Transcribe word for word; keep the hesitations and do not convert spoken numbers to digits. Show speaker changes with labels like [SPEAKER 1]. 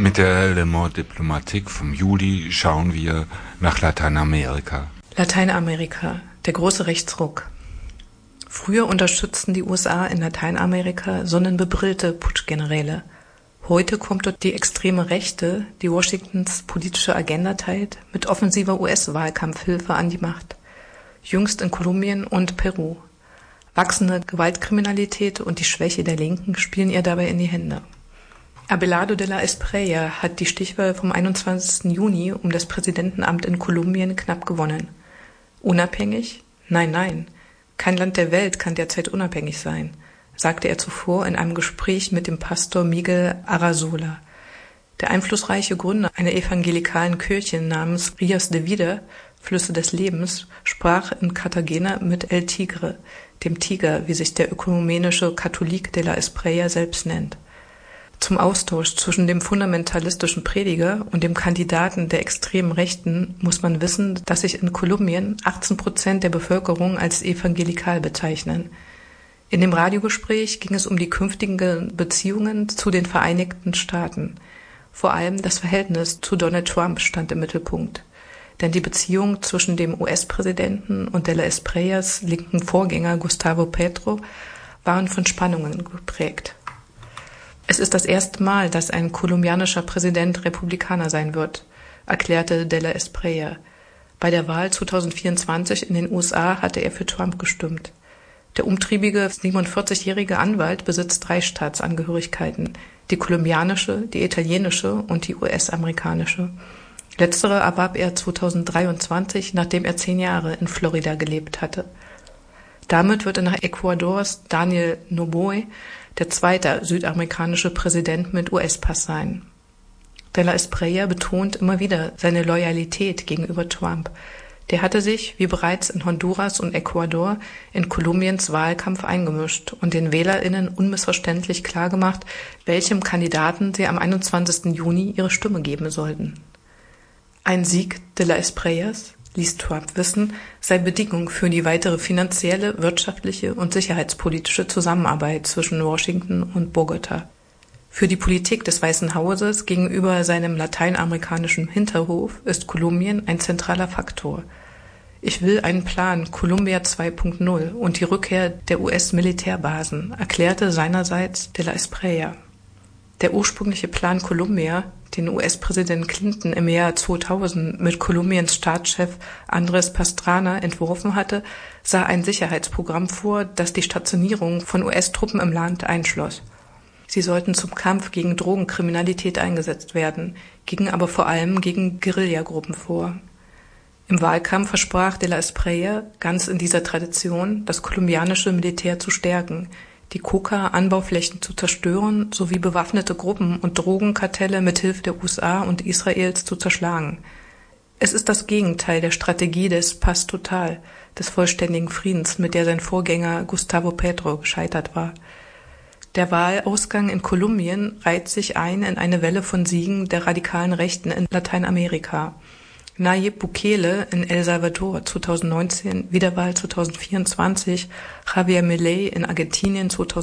[SPEAKER 1] Mit der Le Monde Diplomatique vom Juli schauen wir nach Lateinamerika.
[SPEAKER 2] Lateinamerika, der große Rechtsruck. Früher unterstützten die U S A in Lateinamerika sonnenbebrillte Putschgeneräle. Heute kommt dort die extreme Rechte, die Washingtons politische Agenda teilt, mit offensiver U S-Wahlkampfhilfe an die Macht. Jüngst in Kolumbien und Peru. Wachsende Gewaltkriminalität und die Schwäche der Linken spielen ihr dabei in die Hände. Abelardo de la Espriella hat die Stichwahl vom einundzwanzigsten Juni um das Präsidentenamt in Kolumbien knapp gewonnen. Unabhängig? Nein, nein. Kein Land der Welt kann derzeit unabhängig sein, sagte er zuvor in einem Gespräch mit dem Pastor Miguel Arrazola. Der einflussreiche Gründer einer evangelikalen Kirche namens Ríos de Vida, Flüsse des Lebens, sprach in Cartagena mit El Tigre, dem Tiger, wie sich der ökumenische Katholik de la Espriella selbst nennt. Zum Austausch zwischen dem fundamentalistischen Prediger und dem Kandidaten der extremen Rechten muss man wissen, dass sich in Kolumbien achtzehn Prozent der Bevölkerung als evangelikal bezeichnen. In dem Radiogespräch ging es um die künftigen Beziehungen zu den Vereinigten Staaten. Vor allem das Verhältnis zu Donald Trump stand im Mittelpunkt. Denn die Beziehung zwischen dem U S-Präsidenten und de la Espriellas linken Vorgänger Gustavo Petro waren von Spannungen geprägt. Es ist das erste Mal, dass ein kolumbianischer Präsident Republikaner sein wird, erklärte de la Espriella. Bei der Wahl zweitausendvierundzwanzig in den U S A hatte er für Trump gestimmt. Der umtriebige siebenundvierzigjährige Anwalt besitzt drei Staatsangehörigkeiten, die kolumbianische, die italienische und die U S-amerikanische. Letztere erwarb er zweitausenddreiundzwanzig, nachdem er zehn Jahre in Florida gelebt hatte. Damit wird er nach Ecuadors Daniel Noboa der zweite südamerikanische Präsident mit U S-Pass sein. De la Espriella betont immer wieder seine Loyalität gegenüber Trump. Der hatte sich, wie bereits in Honduras und Ecuador, in Kolumbiens Wahlkampf eingemischt und den WählerInnen unmissverständlich klargemacht, welchem Kandidaten sie am einundzwanzigsten Juni ihre Stimme geben sollten. Ein Sieg de la Espriellas, ließ Trump wissen, sei Bedingung für die weitere finanzielle, wirtschaftliche und sicherheitspolitische Zusammenarbeit zwischen Washington und Bogota. Für die Politik des Weißen Hauses gegenüber seinem lateinamerikanischen Hinterhof ist Kolumbien ein zentraler Faktor. Ich will einen Plan Colombia zwei Punkt null und die Rückkehr der U S-Militärbasen, erklärte seinerseits de la Espriella. Der ursprüngliche Plan Colombia, den U S-Präsident Clinton im Jahr zweitausend mit Kolumbiens Staatschef Andrés Pastrana entworfen hatte, sah ein Sicherheitsprogramm vor, das die Stationierung von U S-Truppen im Land einschloss. Sie sollten zum Kampf gegen Drogenkriminalität eingesetzt werden, gingen aber vor allem gegen Guerillagruppen vor. Im Wahlkampf versprach de la Espriella, ganz in dieser Tradition, das kolumbianische Militär zu stärken, die Coca-Anbauflächen zu zerstören sowie bewaffnete Gruppen und Drogenkartelle mithilfe der U S A und Israels zu zerschlagen. Es ist das Gegenteil der Strategie des Paz Total, des vollständigen Friedens, mit der sein Vorgänger Gustavo Petro gescheitert war. Der Wahlausgang in Kolumbien reiht sich ein in eine Welle von Siegen der radikalen Rechten in Lateinamerika. Nayib Bukele in El Salvador zweitausendneunzehn, Wiederwahl zweitausendvierundzwanzig, Javier Milei in Argentinien zweitausendvierundzwanzig